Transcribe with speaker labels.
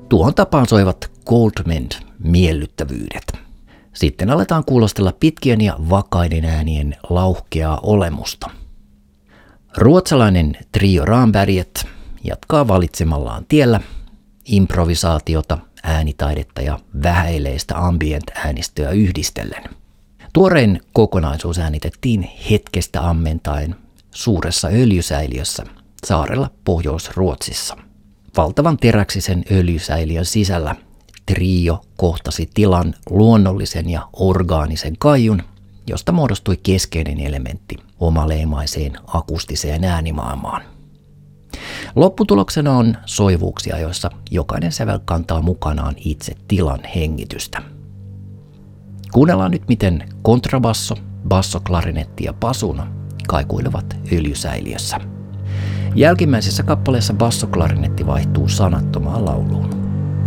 Speaker 1: Tuohon tapaan soivat Goldmend miellyttävyydet. Sitten aletaan kuulostella pitkien ja vakaiden äänien lauhkeaa olemusta. Ruotsalainen trio Ramberget jatkaa valitsemallaan tiellä improvisaatiota, äänitaidetta ja vähäileistä ambient-äänistöä yhdistellen. Tuorein kokonaisuus äänitettiin hetkestä ammentaen suuressa öljysäiliössä saarella Pohjois-Ruotsissa. Valtavan teräksisen öljysäiliön sisällä trio kohtasi tilan luonnollisen ja orgaanisen kaiun, josta muodostui keskeinen elementti omaleimaiseen akustiseen äänimaailmaan. Lopputuloksena on soivuuksia, joissa jokainen sävel kantaa mukanaan itse tilan hengitystä. Kuunnellaan nyt, miten kontrabasso, bassoklarinetti ja pasuna kaikuilevat öljysäiliössä. Jälkimmäisessä kappaleessa bassoklarinetti vaihtuu sanattomaan lauluun.